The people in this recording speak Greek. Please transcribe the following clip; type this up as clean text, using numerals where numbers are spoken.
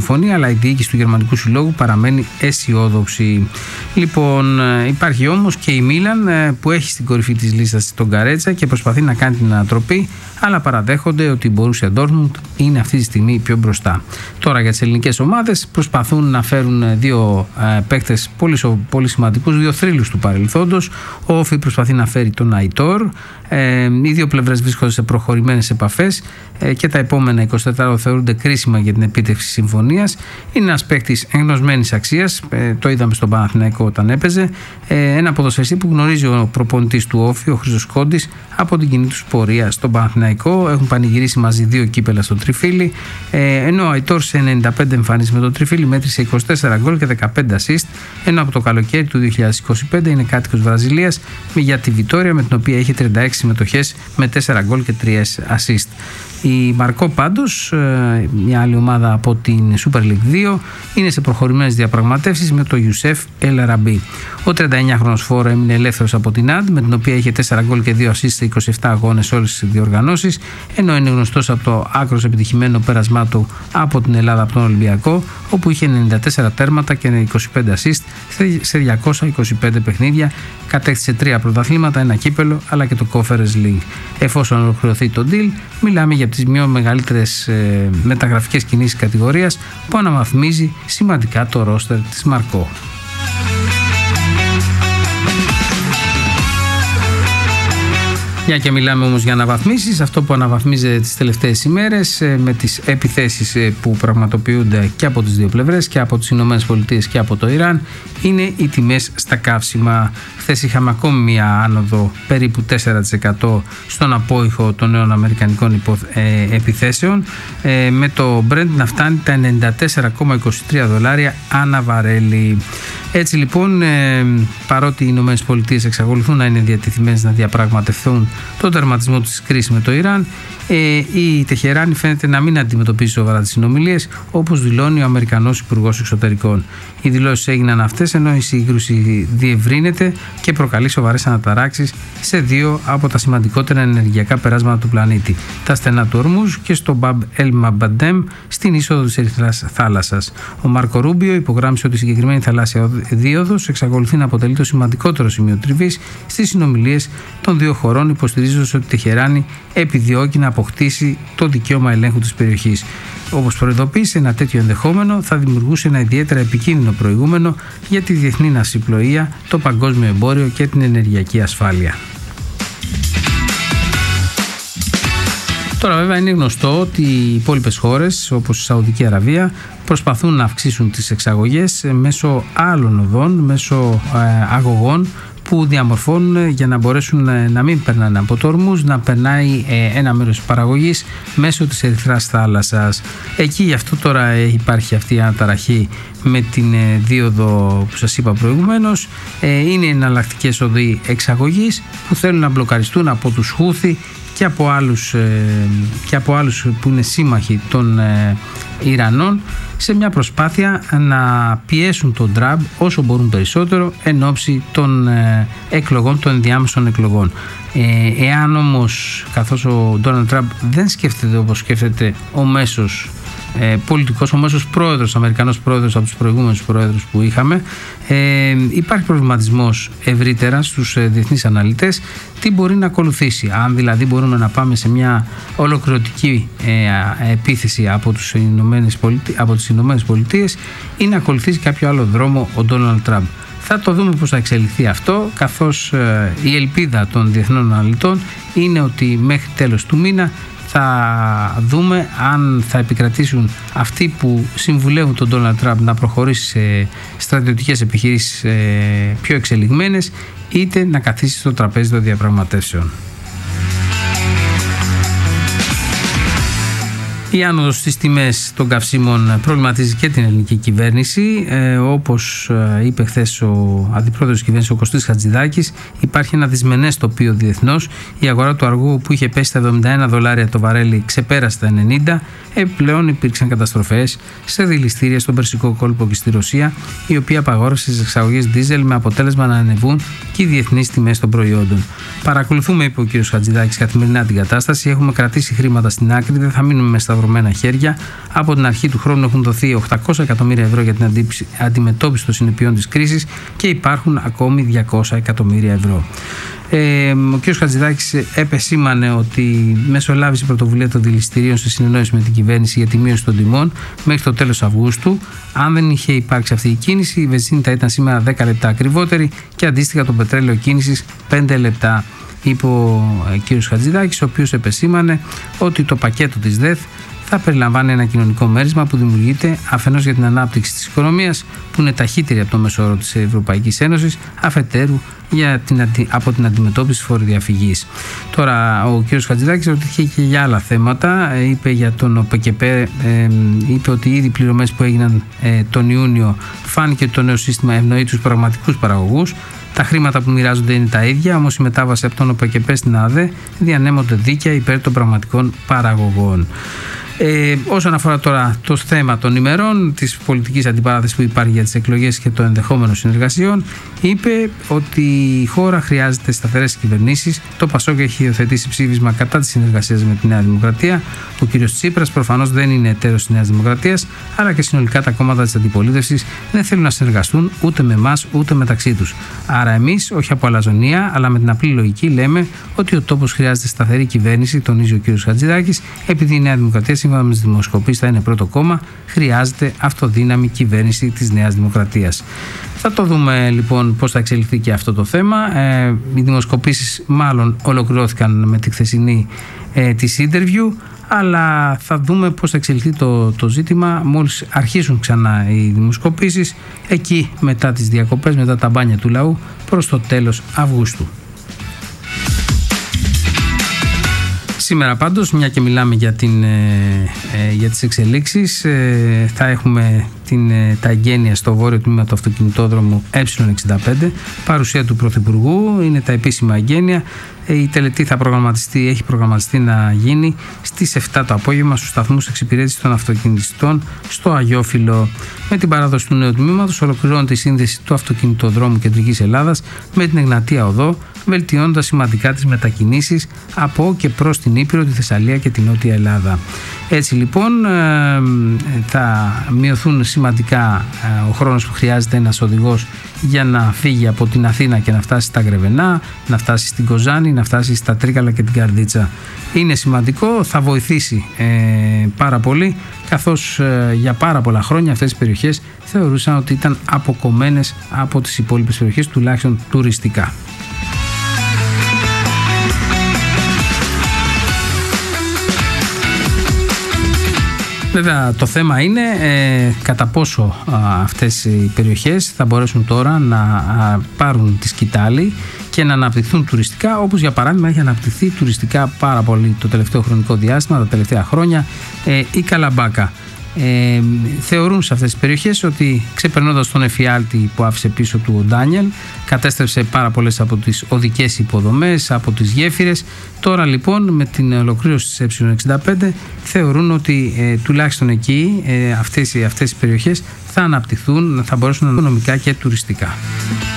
συμφωνία, αλλά η διοίκηση του Γερμανικού Συλλόγου παραμένει αισιόδοξη. Λοιπόν, υπάρχει όμως και η Μίλαν που έχει στην κορυφή της λίστας τον Καρέτσα και προσπαθεί να κάνει την ανατροπή, αλλά παραδέχονται ότι η Borussia Dortmund είναι αυτή τη στιγμή πιο μπροστά. Τώρα για τις ελληνικές ομάδες προσπαθούν να φέρουν δύο παίκτες πολύ σημαντικούς, δύο θρύλους του παρελθόντος. Ο Όφι προσπαθεί να φέρει τον Αϊτόρ. Οι δύο πλευρές βρίσκονται σε προχωρημένες επαφές και τα επόμενα 24 θεωρούνται κρίσιμα για την επίτευξη συμφωνίας. Είναι ένας παίκτης εγνωσμένης αξίας, το είδαμε στον Παναθηναϊκό όταν έπαιζε. Ένα ποδοσφαιριστή που γνωρίζει ο προπονητής του Όφι, ο Χρήστος Κόντης, από την κοινή τους πορεία στον Παναθηναϊκό. Έχουν πανηγυρίσει μαζί 2 κύπελα στο Τριφύλι, ενώ ο Αϊτόρ σε 95 εμφανίσεις με το Τριφύλι μέτρησε 24 γκολ και 15 assist, ενώ από το καλοκαίρι του 2025 είναι κάτοικος Βραζιλίας για τη Βιτόρια, με την οποία είχε 36 συμμετοχές με 4 γκολ και 3 assist. Η Μαρκό πάντως, μια άλλη ομάδα από την Super League 2, είναι σε προχωρημένες διαπραγματεύσεις με το Ιουσέφ El Arabi. Ο 39χρονος φόρο έμεινε ελεύθερος από την ΑΝΤ, με την οποία είχε 4 γκολ και 2 assist σε 27 αγώνες σε όλες τις διοργανώσεις, ενώ είναι γνωστός από το άκρως επιτυχημένο πέρασμά του από την Ελλάδα από τον Ολυμπιακό, όπου είχε 94 τέρματα και 25 assist σε 225 παιχνίδια, κατέκτησε 3 πρωταθλήματα, 1 κύπελο αλλά και το Conference League. Εφόσον ολοκληρωθεί το deal, μιλάμε για τις πιο μεγαλύτερες μεταγραφικές κινήσεις κατηγορίας που αναβαθμίζει σημαντικά το ρόστερ της Μαρκό. Μια και μιλάμε όμως για αναβαθμίσεις, αυτό που αναβαθμίζεται τις τελευταίες ημέρες με τις επιθέσεις που πραγματοποιούνται και από τις δύο πλευρές, και από τις Ηνωμένες Πολιτείες και από το Ιράν, είναι οι τιμές στα καύσιμα. Χθες είχαμε ακόμη μια άνοδο περίπου 4% στον απόϊχο των νέων αμερικανικών επιθέσεων, με το Brent να φτάνει τα $94,23 ανά βαρέλι. Έτσι λοιπόν, παρότι οι Ηνωμένες Πολιτείες εξακολουθούν να είναι διατεθειμένες να διαπραγματευτούν τον τερματισμό της κρίσης με το Ιράν, η Τεχεράνη φαίνεται να μην αντιμετωπίζει σοβαρά τις συνομιλίες, όπως δηλώνει ο Αμερικανός Υπουργός Εξωτερικών. Οι δηλώσεις έγιναν αυτές ενώ η σύγκρουση διευρύνεται και προκαλεί σοβαρές αναταράξεις σε 2 από τα σημαντικότερα ενεργειακά περάσματα του πλανήτη, τα στενά του Ορμούζ και στο Μπαμπ Ελ Μαμπαντέμ στην είσοδο της Ερυθράς Θάλασσας. Ο Μάρκο Ρούμπιο υπογράμμισε ότι η συγκεκριμένη θαλάσσια δίωδος εξακολουθεί να αποτελεί το σημαντικότερο σημείο τριβής στις συνομιλίες των δύο χωρών, υποστηρίζοντας ότι η Τεχεράνη επιδιώκει να αποκτήσει το δικαίωμα ελέγχου της περιοχής. Όπως προειδοποίησε, ένα τέτοιο ενδεχόμενο θα δημιουργούσε ένα ιδιαίτερα επικίνδυνο προηγούμενο για τη διεθνή ναυσιπλοεία, το παγκόσμιο εμπόριο και την ενεργειακή ασφάλεια. Τώρα βέβαια είναι γνωστό ότι οι υπόλοιπες χώρες όπως η Σαουδική Αραβία προσπαθούν να αυξήσουν τις εξαγωγές μέσω άλλων οδών, μέσω αγωγών που διαμορφώνουν για να μπορέσουν να μην περνάνε από το Ορμούζ, να περνάει ένα μέρος της παραγωγής μέσω της Ερυθράς Θάλασσας. Εκεί γι' αυτό τώρα υπάρχει αυτή η αναταραχή με την δίωδο που σας είπα προηγουμένως. Είναι εναλλακτικές οδοί εξαγωγής που θέλουν να μπλοκαριστούν από τους Χούθι και από άλλους που είναι σύμμαχοι των Ιρανών, σε μια προσπάθεια να πιέσουν τον Τραμπ όσο μπορούν περισσότερο εν ώψη των εκλογών, των ενδιάμεσων εκλογών. Εάν όμως, καθώς ο Ντόναλντ Τραμπ δεν σκέφτεται όπως σκέφτεται ο μέσος πολιτικός, ο μέσος πρόεδρος, Αμερικανός πρόεδρος από τους προηγούμενους πρόεδρους που είχαμε, υπάρχει προβληματισμός ευρύτερα στους διεθνείς αναλυτές τι μπορεί να ακολουθήσει. Αν δηλαδή μπορούμε να πάμε σε μια ολοκληρωτική επίθεση από τις Ηνωμένες Πολιτείες ή να ακολουθήσει κάποιο άλλο δρόμο ο Ντόναλντ Τραμπ. Θα το δούμε πώς θα εξελιχθεί αυτό, καθώς η ελπίδα των διεθνών αναλυτών είναι ότι μέχρι τέλος του μήνα θα δούμε αν θα επικρατήσουν αυτοί που συμβουλεύουν τον Ντόναλντ Τραμπ να προχωρήσει σε στρατιωτικές επιχειρήσεις πιο εξελιγμένες, είτε να καθίσει στο τραπέζι των διαπραγματεύσεων. Η άνοδος στις τιμές των καυσίμων προβληματίζει και την ελληνική κυβέρνηση. Όπως είπε χθες ο αντιπρόεδρος της κυβέρνησης, ο Κωστής Χατζηδάκης, υπάρχει ένα δυσμενές τοπίο διεθνώς. Η αγορά του αργού που είχε πέσει στα $71 το βαρέλι ξεπέρασε τα 90. Επιπλέον υπήρξαν καταστροφές σε δηληστήρια στον Περσικό κόλπο και στη Ρωσία, η οποία απαγόρευσε τις εξαγωγές δίζελ με αποτέλεσμα να ανεβούν και οι διεθνείς τιμές των προϊόντων. Παρακολουθούμε, είπε ο κ. Χατζηδάκης, καθημερινά την κατάσταση. Έχουμε κρατήσει χρήματα στην άκρη, δεν θα μείνουμε με σταυρωμένα χέρια. Από την αρχή του χρόνου έχουν δοθεί 800 εκατομμύρια ευρώ για την αντιμετώπιση των συνεπειών της κρίσης και υπάρχουν ακόμη 200 εκατομμύρια ευρώ. Ο κ. Χατζηδάκης επεσήμανε ότι μεσολάβησε η πρωτοβουλία των δηληστηρίων σε συνεννόηση με την κυβέρνηση για τη μείωση των τιμών μέχρι το τέλος Αυγούστου. Αν δεν είχε υπάρξει αυτή η κίνηση, η βενζίνη θα ήταν σήμερα 10 λεπτά ακριβότερη και αντίστοιχα το πετρέλαιο κίνησης 5 λεπτά. Είπε ο κ. Χατζηδάκης, ο οποίος επεσήμανε ότι το πακέτο της ΔΕΘ θα περιλαμβάνει ένα κοινωνικό μέρισμα που δημιουργείται αφενός για την ανάπτυξη της οικονομίας, που είναι ταχύτερη από το μέσο όρο της Ευρωπαϊκής Ένωσης, αφετέρου από την αντιμετώπιση φοροδιαφυγής. Τώρα, ο κ. Χατζηδάκης ρωτήθηκε και για άλλα θέματα. Είπε για τον ΟΠΚΠ, είπε ότι ήδη οι πληρωμές που έγιναν τον Ιούνιο φάνηκε ότι το νέο σύστημα ευνοεί τους πραγματικούς παραγωγούς. Τα χρήματα που μοιράζονται είναι τα ίδια, όμως η μετάβαση από τον ΟΠΚΠ στην ΑΔΕ διανέμονται δίκαια υπέρ των πραγματικών παραγωγών. Όσον αφορά τώρα το θέμα των ημερών, της πολιτικής αντιπαράθεσης που υπάρχει για τις εκλογές και το ενδεχόμενο συνεργασιών, είπε ότι η χώρα χρειάζεται σταθερές κυβερνήσεις. Το ΠΑΣΟΚ έχει υιοθετήσει ψήφισμα κατά της συνεργασίας με τη Νέα Δημοκρατία. Ο κ. Τσίπρας προφανώς δεν είναι εταίρος της Νέας Δημοκρατίας, αλλά και συνολικά τα κόμματα της αντιπολίτευσης δεν θέλουν να συνεργαστούν ούτε με εμάς ούτε μεταξύ τους. Άρα, εμείς, όχι από αλαζονία, αλλά με την απλή λογική, λέμε ότι ο τόπος χρειάζεται σταθερή κυβέρνηση, τονίζει ο κ. Χατζηδάκης, επειδή η Νέα Δημοκρατία, σύμφωνα με τις δημοσκοπήσεις, θα είναι πρώτο κόμμα, χρειάζεται αυτοδύναμη κυβέρνηση της Νέας Δημοκρατίας. Θα το δούμε λοιπόν πώς θα εξελιχθεί και αυτό το θέμα. Οι δημοσκοπήσεις μάλλον ολοκληρώθηκαν με τη χθεσινή της interview, αλλά θα δούμε πώς θα εξελιχθεί το ζήτημα μόλις αρχίσουν ξανά οι δημοσκοπήσεις, εκεί μετά τις διακοπές, μετά τα μπάνια του λαού, προς το τέλος Αυγούστου. Σήμερα πάντως, μια και μιλάμε για τις εξελίξεις, θα έχουμε τα εγγένεια στο βόρειο τμήμα του αυτοκινητόδρομου Ε65, παρουσία του Πρωθυπουργού, είναι τα επίσημα εγγένεια. Η τελετή έχει προγραμματιστεί να γίνει στις 7 το απόγευμα στους σταθμούς εξυπηρέτησης των αυτοκινητιστών στο Αγιόφυλλο. Με την παράδοση του νέου τμήματος ολοκληρώνεται η σύνδεση του αυτοκινητοδρόμου Κεντρικής Ελλάδας με την Εγνατία Οδό, βελτιώνοντας σημαντικά τις μετακινήσεις από και προς την Ήπειρο, τη Θεσσαλία και την Νότια Ελλάδα. Έτσι λοιπόν θα μειωθούν σημαντικά ο χρόνος που χρειάζεται ένας οδηγός για να φύγει από την Αθήνα και να φτάσει στα Γρεβενά, να φτάσει στην Κοζάνη, να φτάσει στα Τρίκαλα και την Καρδίτσα. Είναι σημαντικό, θα βοηθήσει πάρα πολύ, καθώς για πάρα πολλά χρόνια αυτές οι περιοχές θεωρούσαν ότι ήταν αποκομμένες από τις υπόλοιπες περιοχές, τουλάχιστον τουριστικά. Βέβαια το θέμα είναι κατά πόσο αυτές οι περιοχές θα μπορέσουν τώρα να πάρουν τη σκητάλη και να αναπτυχθούν τουριστικά, όπως για παράδειγμα έχει αναπτυχθεί τουριστικά πάρα πολύ το τελευταίο χρονικό διάστημα, τα τελευταία χρόνια, η Καλαμπάκα. Θεωρούν σε αυτές τις περιοχές ότι ξεπερνώντας τον εφιάλτη που άφησε πίσω του ο Ντάνιελ, κατέστρεψε πάρα πολλές από τις οδικές υποδομές, από τις γέφυρες. Τώρα λοιπόν με την ολοκλήρωση της Ε65 θεωρούν ότι τουλάχιστον εκεί αυτές οι περιοχές θα αναπτυχθούν, θα μπορέσουν να είναι οικονομικά και τουριστικά.